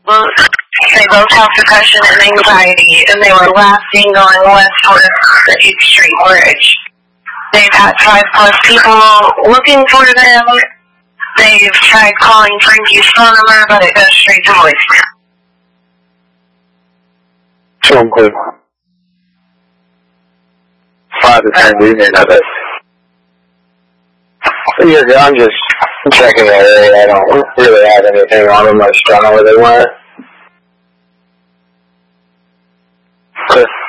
Well, they both have depression and anxiety, and they were last seen going west towards the 8th Street Bridge. They've had 5+ people looking for them. They've tried calling Frankie's phone number, but it goes straight to voicemail. So include 5 to 10 evening of it. I'm just checking that area. I don't really have anything on them. I just don't know where they went.